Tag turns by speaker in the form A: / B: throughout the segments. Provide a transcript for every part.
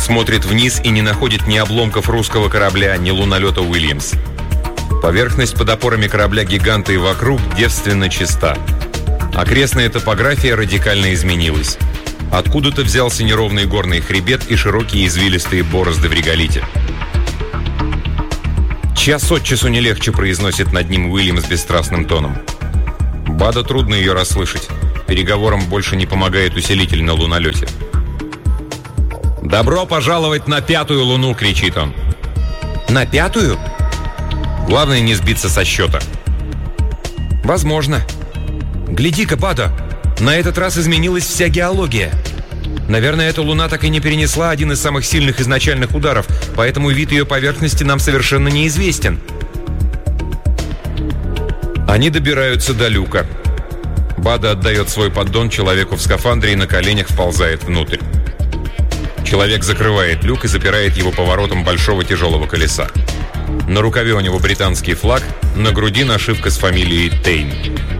A: Смотрит вниз и не находит ни обломков русского корабля, ни лунолета «Уильямс». Поверхность под опорами корабля-гиганта и вокруг девственно чиста. Окрестная топография радикально изменилась. Откуда-то взялся неровный горный хребет и широкие извилистые борозды в реголите. «Час от часу не легче», — произносит над ним Уильямс бесстрастным тоном. Бадо трудно ее расслышать. Переговорам больше не помогает усилитель на лунолете. «Добро пожаловать на 5-ю луну!» — кричит он. «На 5-ю?» Главное не сбиться со счета. «Возможно. Гляди-ка, Бадо, на этот раз изменилась вся геология. Наверное, эта луна так и не перенесла один из самых сильных изначальных ударов, поэтому вид ее поверхности нам совершенно неизвестен». Они добираются до люка. Бадо отдает свой поддон человеку в скафандре и на коленях вползает внутрь. Человек закрывает люк и запирает его поворотом большого тяжелого колеса. На рукаве у него британский флаг, на груди нашивка с фамилией Тейн.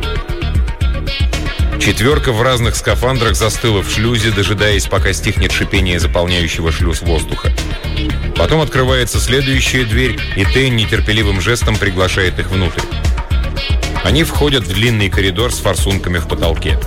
A: Четверка в разных скафандрах застыла в шлюзе, дожидаясь, пока стихнет шипение заполняющего шлюз воздуха. Потом открывается следующая дверь, и Тейн нетерпеливым жестом приглашает их внутрь. Они входят в длинный коридор с форсунками в потолке.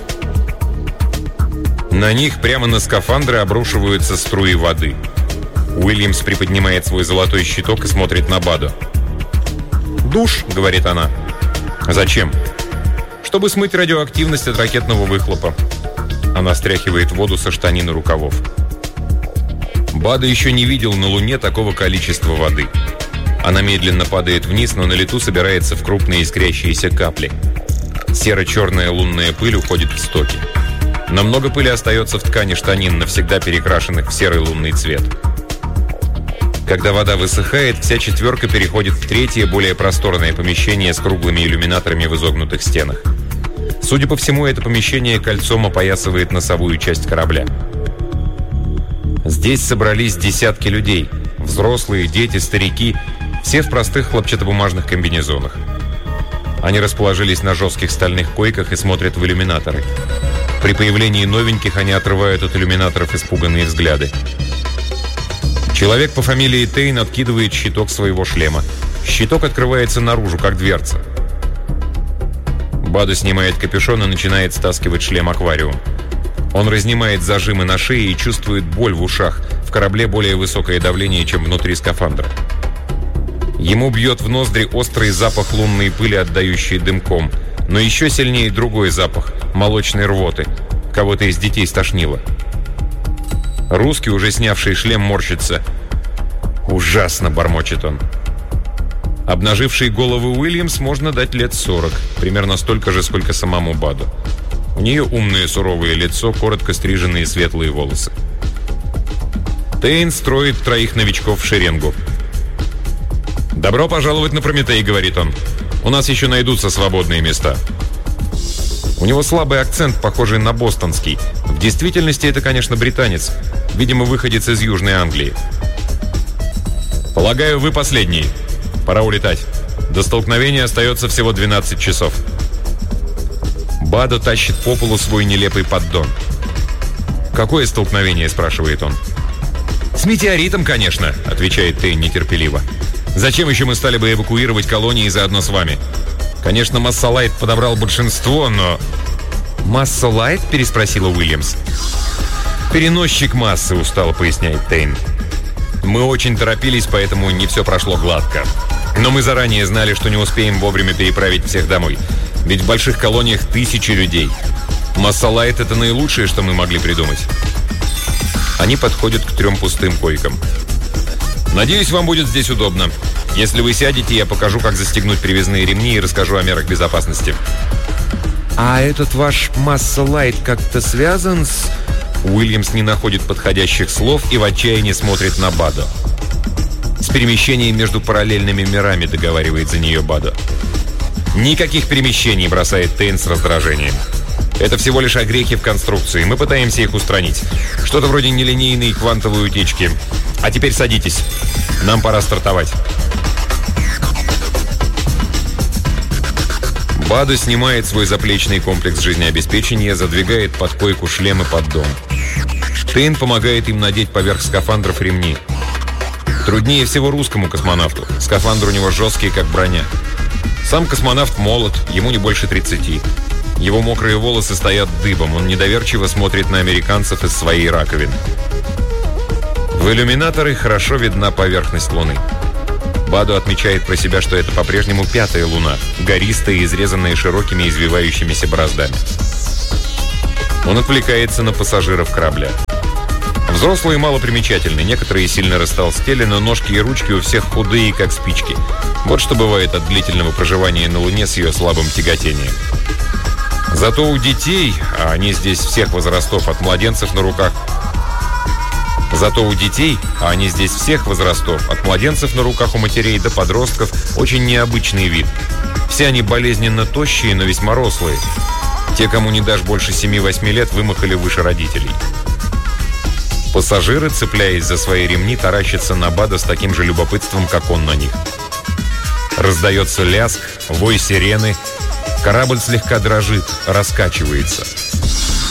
A: На них прямо на скафандры обрушиваются струи воды. Уильямс приподнимает свой золотой щиток и смотрит на Бадо. «Душ», — говорит она. «Зачем?» «Чтобы смыть радиоактивность от ракетного выхлопа». Она стряхивает воду со штанин и рукавов. Бадо еще не видел на Луне такого количества воды. Она медленно падает вниз, но на лету собирается в крупные искрящиеся капли. Серо-черная лунная пыль уходит в стоки. Но много пыли остается в ткани штанин, навсегда перекрашенных в серый лунный цвет. Когда вода высыхает, вся четверка переходит в третье, более просторное помещение с круглыми иллюминаторами в изогнутых стенах. Судя по всему, это помещение кольцом опоясывает носовую часть корабля. Здесь собрались десятки людей. Взрослые, дети, старики. Все в простых хлопчатобумажных комбинезонах. Они расположились на жестких стальных койках и смотрят в иллюминаторы. При появлении новеньких они отрывают от иллюминаторов испуганные взгляды. Человек по фамилии Тейн откидывает щиток своего шлема. Щиток открывается наружу, как дверца. Бадо снимает капюшон и начинает стаскивать шлем-аквариум. Он разнимает зажимы на шее и чувствует боль в ушах. В корабле более высокое давление, чем внутри скафандра. Ему бьет в ноздри острый запах лунной пыли, отдающий дымком. Но еще сильнее другой запах – молочной рвоты. Кого-то из детей стошнило. Русский, уже снявший шлем, морщится. «Ужасно!» – бормочет он. Обнаживший голову Уильямс можно дать лет 40. Примерно столько же, сколько самому Бадо. У нее умное суровое лицо, коротко стриженные светлые волосы. Тейн строит троих новичков в шеренгу. «Добро пожаловать на Прометей», — говорит он. «У нас еще найдутся свободные места». У него слабый акцент, похожий на бостонский. В действительности это, конечно, британец. Видимо, выходец из Южной Англии. «Полагаю, вы последний. Пора улетать. До столкновения остается всего 12 часов». Бадо тащит по полу свой нелепый поддон. «Какое столкновение?» – спрашивает он. «С метеоритом, конечно», – отвечает Тейн нетерпеливо. «Зачем еще мы стали бы эвакуировать колонии заодно с вами? Конечно, Массалайт подобрал большинство, но...» «Массалайт?» – переспросила Уильямс. «Переносчик массы», – устало поясняет Тейн. «Мы очень торопились, поэтому не все прошло гладко. Но мы заранее знали, что не успеем вовремя переправить всех домой. Ведь в больших колониях тысячи людей. Массалайт – это наилучшее, что мы могли придумать». Они подходят к 3 пустым койкам. «Надеюсь, вам будет здесь удобно. Если вы сядете, я покажу, как застегнуть привязные ремни и расскажу о мерах безопасности». «А этот ваш Массалайт как-то связан с...» Уильямс не находит подходящих слов и в отчаянии смотрит на Бадо. «С перемещением между параллельными мирами», — договаривает за нее Бадо. «Никаких перемещений», — бросает Тейн с раздражением. «Это всего лишь огрехи в конструкции. Мы пытаемся их устранить. Что-то вроде нелинейной квантовой утечки. А теперь садитесь. Нам пора стартовать». Бадо снимает свой заплечный комплекс жизнеобеспечения, задвигает под койку шлем и поддон. Тейн помогает им надеть поверх скафандров ремни. Труднее всего русскому космонавту. Скафандр у него жесткий, как броня. Сам космонавт молод, ему не больше 30. Его мокрые волосы стоят дыбом. Он недоверчиво смотрит на американцев из своей раковины. В иллюминаторы хорошо видна поверхность Луны. Бадо отмечает про себя, что это по-прежнему 5-я Луна, гористая и изрезанная широкими извивающимися бороздами. Он отвлекается на пассажиров корабля. Взрослые малопримечательны, некоторые сильно растолстели, но ножки и ручки у всех худые, как спички. Вот что бывает от длительного проживания на Луне с ее слабым тяготением. Зато у детей, а они здесь всех возрастов, от младенцев на руках у матерей до подростков, очень необычный вид. Все они болезненно тощие, но весьма рослые. Те, кому не дашь больше 7-8 лет, вымахали выше родителей. Пассажиры, цепляясь за свои ремни, таращатся на Бадо с таким же любопытством, как он на них. Раздается лязг, вой сирены. Корабль слегка дрожит, раскачивается.